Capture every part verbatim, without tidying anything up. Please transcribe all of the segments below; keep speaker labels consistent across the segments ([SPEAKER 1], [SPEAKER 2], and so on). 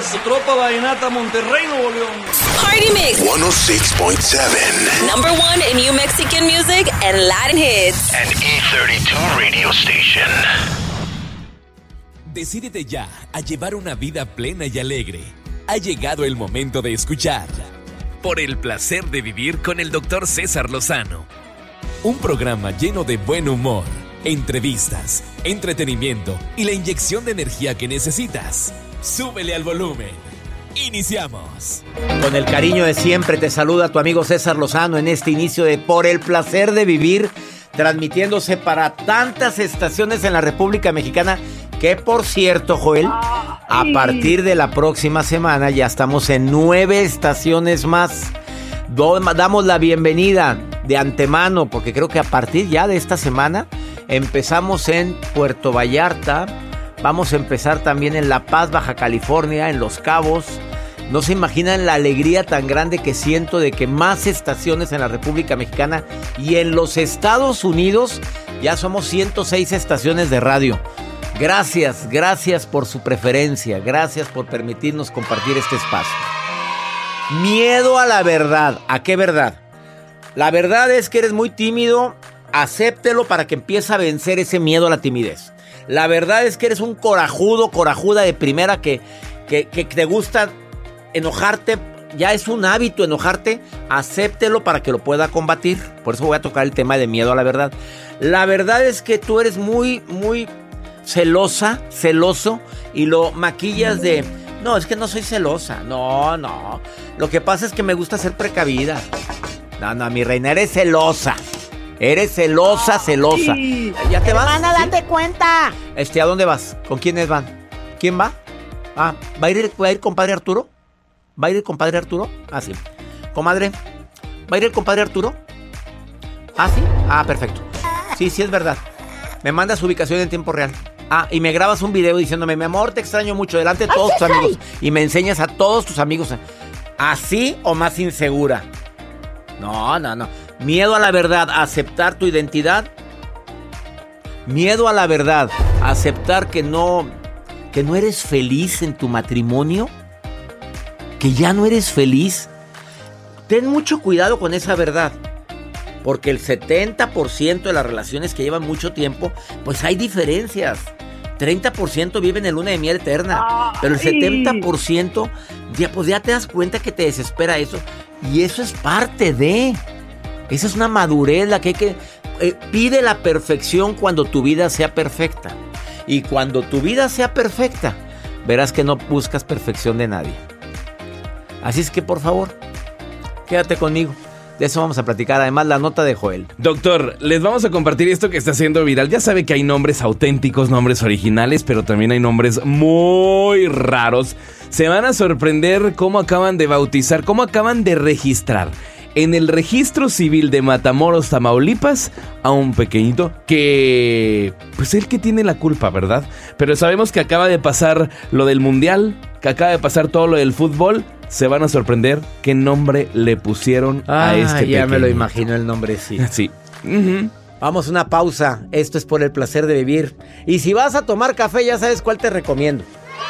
[SPEAKER 1] su tropa vallenata Monterrey, Nuevo León.
[SPEAKER 2] Party Mix
[SPEAKER 3] ciento seis punto siete.
[SPEAKER 2] Number one in new Mexican music and Latin hits.
[SPEAKER 3] An E treinta y dos radio station.
[SPEAKER 4] Decídete ya a llevar una vida plena y alegre. Ha llegado el momento de escuchar Por el placer de vivir con el doctor César Lozano. Un programa lleno de buen humor, entrevistas, entretenimiento y la inyección de energía que necesitas. Súbele al volumen. Iniciamos.
[SPEAKER 5] Con el cariño de siempre te saluda tu amigo César Lozano en este inicio de Por el placer de vivir, transmitiéndose para tantas estaciones en la República Mexicana que, por cierto, Joel, a partir de la próxima semana ya estamos en nueve estaciones más. Damos la bienvenida de antemano porque creo que a partir ya de esta semana empezamos en Puerto Vallarta, vamos a empezar también en La Paz, Baja California, en Los Cabos. No se imaginan la alegría tan grande que siento de que más estaciones en la República Mexicana y en los Estados Unidos ya somos ciento seis estaciones de radio. Gracias, gracias por su preferencia, gracias por permitirnos compartir este espacio. Miedo a la verdad. ¿A qué verdad? La verdad es que eres muy tímido, acéptelo para que empiece a vencer ese miedo a la timidez. La verdad es que eres un corajudo, corajuda de primera que, que, que te gusta enojarte, ya es un hábito enojarte, acéptelo para que lo pueda combatir. Por eso voy a tocar el tema de miedo a la verdad. La verdad es que tú eres muy, muy celosa, celoso y lo maquillas de... No, es que no soy celosa, no, no. Lo que pasa es que me gusta ser precavida. No, no, mi reina, eres celosa. Eres celosa, celosa.
[SPEAKER 6] Ay,
[SPEAKER 5] ¿Ya te vas?
[SPEAKER 6] hermana,
[SPEAKER 5] ¿Sí?
[SPEAKER 6] date cuenta.
[SPEAKER 5] Este, ¿a dónde vas? ¿Con quiénes van? ¿Quién va? Ah, ¿va a ir, va a ir compadre Arturo? ¿Va a ir el compadre Arturo? Ah, sí. Comadre, ¿va a ir el compadre Arturo? Ah, sí. Ah, perfecto. Sí, sí, es verdad. Me mandas su ubicación en tiempo real. Ah, y me grabas un video diciéndome, mi amor, te extraño mucho, delante de todos tus amigos. Y me enseñas a todos tus amigos. ¿Así o más insegura? No, no, no. Miedo a la verdad, aceptar tu identidad. Miedo a la verdad, aceptar que no, que no eres feliz en tu matrimonio. Que ya no eres feliz. Ten mucho cuidado con esa verdad. Porque el setenta por ciento de las relaciones que llevan mucho tiempo, pues hay diferencias. treinta por ciento viven en luna de miel eterna. Pero el setenta por ciento, ya, pues ya te das cuenta que te desespera eso. Y eso es parte de... Esa es una madurez la que hay que... Eh, pide la perfección cuando tu vida sea perfecta. Y cuando tu vida sea perfecta, verás que no buscas perfección de nadie. Así es que, por favor, quédate conmigo. De eso vamos a platicar, además la nota de Joel.
[SPEAKER 7] Doctor, les vamos a compartir esto que está haciendo viral. Ya sabe que hay nombres auténticos, nombres originales, pero también hay nombres muy raros. Se van a sorprender cómo acaban de bautizar, cómo acaban de registrar en el registro civil de Matamoros, Tamaulipas, a un pequeñito que... Pues él que tiene la culpa, ¿verdad? Pero sabemos que acaba de pasar lo del mundial, que acaba de pasar todo lo del fútbol. Se van a sorprender qué nombre le pusieron
[SPEAKER 5] ah,
[SPEAKER 7] a este pequeño.
[SPEAKER 5] Ya me lo imagino el nombre, sí.
[SPEAKER 7] Sí. Uh-huh.
[SPEAKER 5] Vamos a una pausa. Esto es Por el placer de vivir. Y si vas a tomar café, ya sabes cuál te recomiendo.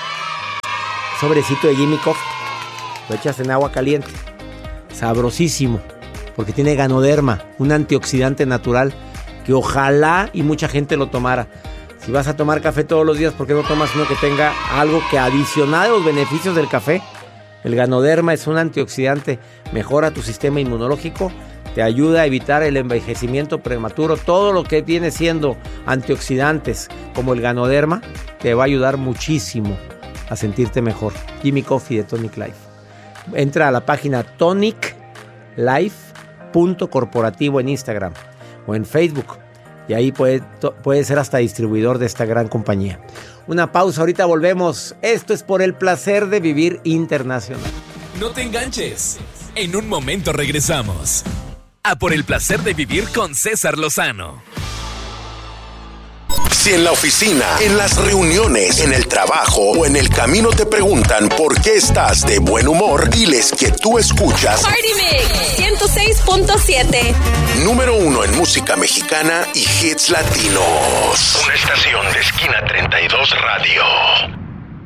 [SPEAKER 5] Sobrecito de Jimmy Coffee. Lo echas en agua caliente. Sabrosísimo. Porque tiene ganoderma, un antioxidante natural que ojalá y mucha gente lo tomara. Si vas a tomar café todos los días, ¿por qué no tomas uno que tenga algo que adicional a los beneficios del café? El ganoderma es un antioxidante, mejora tu sistema inmunológico, te ayuda a evitar el envejecimiento prematuro. Todo lo que viene siendo antioxidantes como el ganoderma te va a ayudar muchísimo a sentirte mejor. Jimmy Coffee de Tonic Life. Entra a la página tonic life punto corporativo en Instagram o en Facebook y ahí puede, puede ser hasta distribuidor de esta gran compañía. Una pausa, ahorita volvemos. Esto es Por el placer de vivir internacional.
[SPEAKER 4] No te enganches. En un momento regresamos a Por el placer de vivir con César Lozano.
[SPEAKER 3] Si en la oficina, en las reuniones, en el trabajo o en el camino te preguntan por qué estás de buen humor, diles que tú escuchas
[SPEAKER 2] Party Mix ciento seis punto siete.
[SPEAKER 3] Número uno en música mexicana y hits latinos. Una estación de Esquina treinta y dos Radio.